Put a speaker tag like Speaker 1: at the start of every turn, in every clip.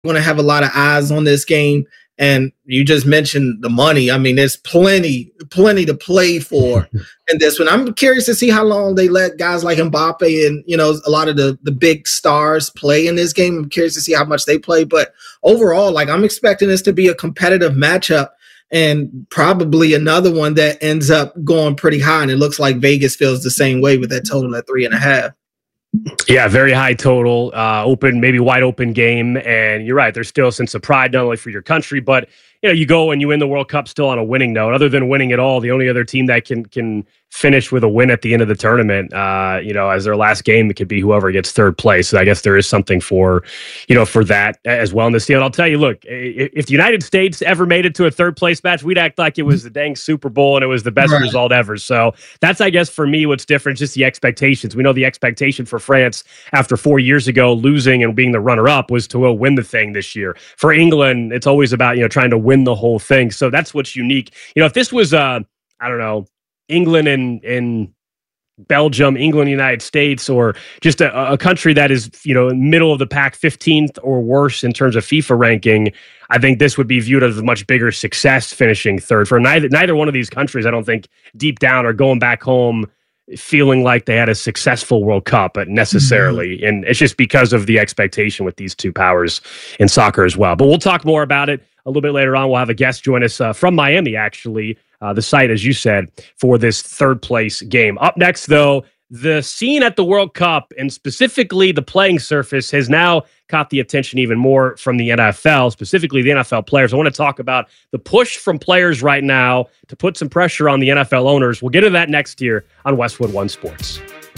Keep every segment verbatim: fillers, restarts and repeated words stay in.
Speaker 1: going to have a lot of eyes on this game. And you just mentioned the money. I mean, there's plenty, plenty to play for in this one. I'm curious to see how long they let guys like Mbappe and, you know, a lot of the, the big stars play in this game. I'm curious to see how much they play. But overall, like, I'm expecting this to be a competitive matchup and probably another one that ends up going pretty high. And it looks like Vegas feels the same way with that total at three and a half.
Speaker 2: Yeah, very high total, uh, open, maybe wide open game. And you're right, there's still a sense of pride, not only for your country, but you know, you go and you win the World Cup still on a winning note. Other than winning it all, the only other team that can can finish with a win at the end of the tournament, uh, you know, as their last game, it could be whoever gets third place. So I guess there is something for, you know, for that as well in this deal. And I'll tell you, look, if the United States ever made it to a third place match, we'd act like it was the dang Super Bowl and it was the best right. result ever. So that's, I guess, for me, what's different, just the expectations. We know the expectation for France after four years ago losing and being the runner-up was to uh, win the thing this year. For England, it's always about, you know, trying to win the whole thing. So that's what's unique. You know, if this was, uh, I don't know, England and, and Belgium, England, United States, or just a, a country that is, you know, middle of the pack, fifteenth or worse in terms of FIFA ranking, I think this would be viewed as a much bigger success finishing third. For neither neither one of these countries, I don't think deep down are going back home feeling like they had a successful World Cup, but necessarily. Mm-hmm. And it's just because of the expectation with these two powers in soccer as well. But we'll talk more about it a little bit later on. We'll have a guest join us uh, from Miami, actually, uh, the site, as you said, for this third place game. Up next, though, the scene at the World Cup, and specifically the playing surface, has now caught the attention even more from the N F L, specifically the N F L players. I want to talk about the push from players right now to put some pressure on the N F L owners. We'll get to that next year on Westwood One Sports.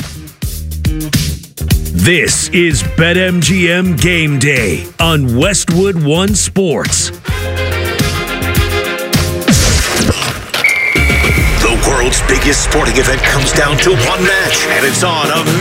Speaker 3: This is BetMGM Game Day on Westwood One Sports. The world's biggest sporting event comes down to one match, and it's on a